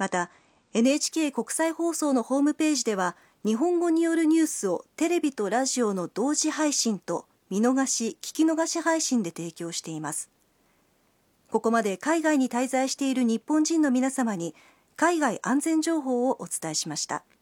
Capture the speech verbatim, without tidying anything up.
また エヌエイチケー 国際放送のホームページでは日本語によるニュースをテレビとラジオの同時配信と見逃し・聞き逃し配信で提供しています。ここまで海外に滞在している日本人の皆様に海外安全情報をお伝えしました。